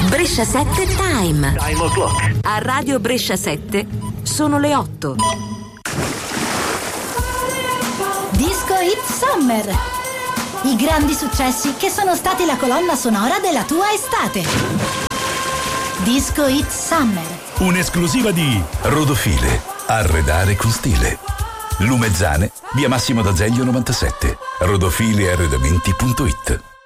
Brescia 7 Time. Time o'clock. A Radio Brescia 7 sono le 8. Disco Hit Summer. I grandi successi che sono stati la colonna sonora della tua estate. Disco Hit Summer. Un'esclusiva di Rodofile. Arredare con stile. Lumezzane, via Massimo d'Azeglio 97. Rodofilearredamenti.it.